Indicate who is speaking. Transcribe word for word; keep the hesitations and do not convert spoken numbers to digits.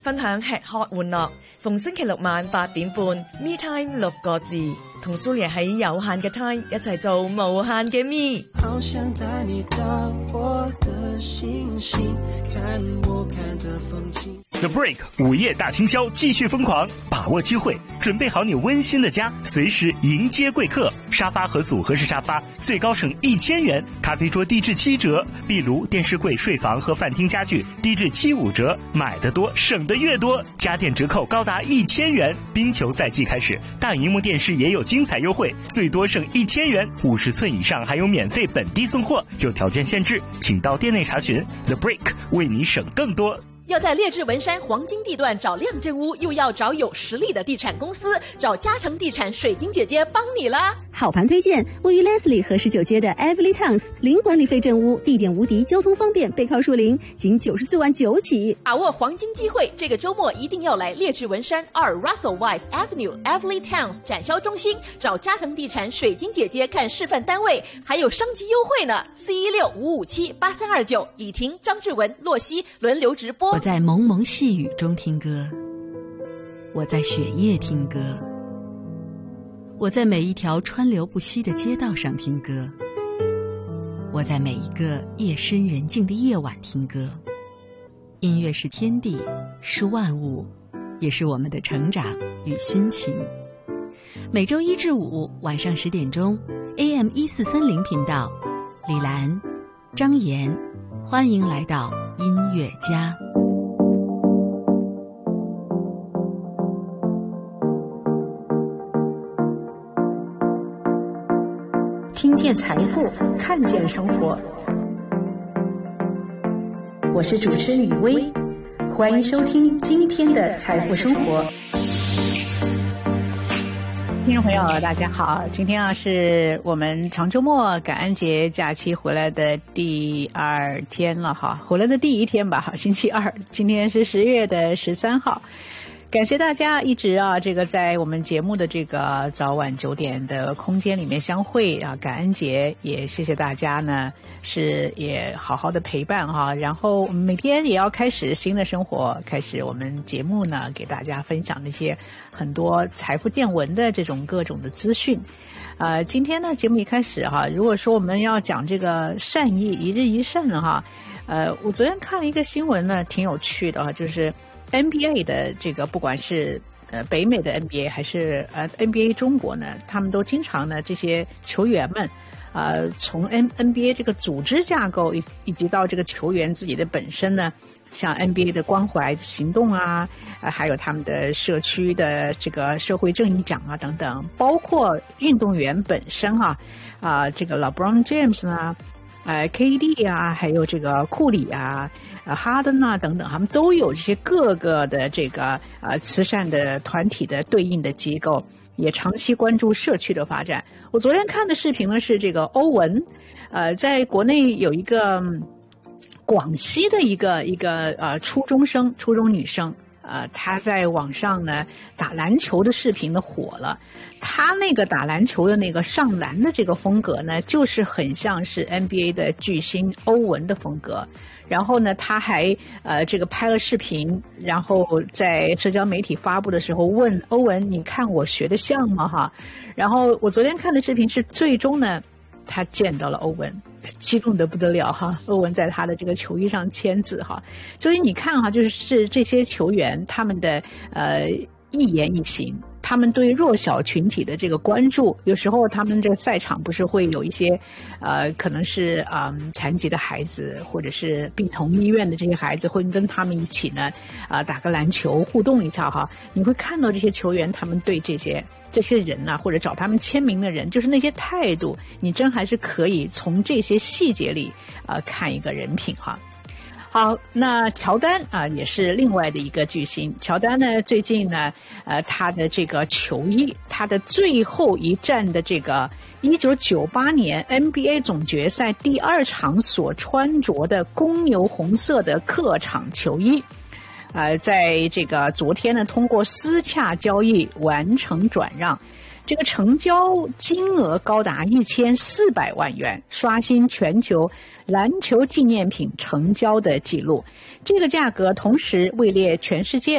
Speaker 1: 分享吃喝玩樂，逢星期六晚八點半 Me Time 六個字，同蘇爺喺有限嘅 time 一齊做無限嘅 Me。
Speaker 2: 好想帶你到我的星星，看我看的風景。
Speaker 3: The Break 午夜大清銷繼續瘋狂，把握機會，準備好你溫馨的家，隨時迎接貴客。沙發和組合式沙發最高省一千元，咖啡桌低至七折，壁爐、電視櫃、睡房和飯廳家具低至七五折，買得多省得越多，家電折扣高達一千元。冰球賽季開始，大螢幕電視也有精彩優惠，最多省一千元，五十寸以上還有免費本地送貨，有條件限制，請到店內查詢。The Break 為你省更多。
Speaker 4: 要在列治文山黃金地段找亮正屋，又要找有實力的地產公司，找嘉騰地產水晶姐姐幫你啦！
Speaker 5: 好盤推薦，位於 Leslie 和十九街的 Everly Towns 零管理費正屋，地點無敵，交通方便，背靠樹林，僅九十四萬九起。
Speaker 4: 把握黃金機會，這個周末一定要來列治文山二 Russell Weiss Avenue Everly Towns 展銷中心，找嘉騰地產水晶姐姐看示範單位，還有升級優惠呢。四一六五五七八三二九，李婷、張志文、洛西輪流直播。
Speaker 6: 我在蒙蒙細雨中聽歌，我在雪夜聽歌，我在每一條川流不息的街道上聽歌，我在每一個夜深人靜的夜晚聽歌。音樂是天地，是萬物，也是我們的成長與心情。每周一至五晚上十點鐘 A M 一四三零頻道，李蘭、張妍，歡迎來到音樂家。
Speaker 7: 聽見財富，看見生活。我是主持雨薇，歡迎收聽今天的財富生活。
Speaker 8: 聽眾朋友大家好，今天啊是我們長周末感恩節假期回來的第二天了哈，回來的第一天吧，星期二，今天是十月的十三號。感謝大家一直啊，這個在我們節目的這個早晚九點的空間裡面相會啊，感恩節也謝謝大家呢，是也好好的陪伴哈。然後每天也要開始新的生活，開始我們節目呢給大家分享那些很多財富見聞的這種各種的資訊。呃，今天呢節目一開始哈，如果說我們要講這個善意一日一善哈，呃，我昨天看了一個新聞呢，挺有趣的哈，就是N B A 的這個不管是呃北美的 N B A 還是呃 N B A 中國呢，他們都經常呢這些球員們，呃從 N NBA 這個組織架構以以及到這個球員自己的本身呢，像 N B A 的關懷行動啊，呃還有他們的社區的這個社會正義獎啊等等，包括運動員本身啊，啊、呃、這個 LeBron James 呢。呃 K D 啊，還有這個庫里啊，呃哈登啊等等，他們都有這些各個的這個呃慈善的團體的對應的機構，也長期關注社區的發展。我昨天看的視頻呢是這個歐文，呃在國內有一個廣西的一個一個呃初中生，初中女生。呃，他在網上呢打籃球的視頻呢火了，他那個打籃球的那個上籃的這個風格呢，就是很像是 N B A 的巨星歐文的風格。然後呢，他還呃這個拍了視頻，然後在社交媒體發布的時候問歐文：“你看我學的像嗎？”哈，然後我昨天看的視頻是最終呢，他見到了歐文。激動得不得了哈，歐文在他的這個球衣上簽字哈，所以你看哈，就是這些球員他們的呃一言一行，他們對弱小群體的這個關注，有時候他們這個賽場不是會有一些呃可能是啊、呃、殘疾的孩子，或者是病童醫院的這些孩子，會跟他們一起呢啊、呃、打個籃球互動一下哈，你會看到這些球員他們對這些這些人啊，或者找他們簽名的人，就是那些態度，你真還是可以從這些細節裡啊、呃、看一個人品哈。好，那喬丹啊也是另外的一個巨星。喬丹呢最近呢，呃，他的這個球衣，他的最後一戰的這個一九九八年 N B A 總決賽第二場所穿着的公牛紅色的客場球衣。呃，在這個昨天呢，通過私洽交易完成轉讓。 这个成交金额高达一千四百万元，刷新全球篮球纪念品成交的记录。这个价格同时位列全世界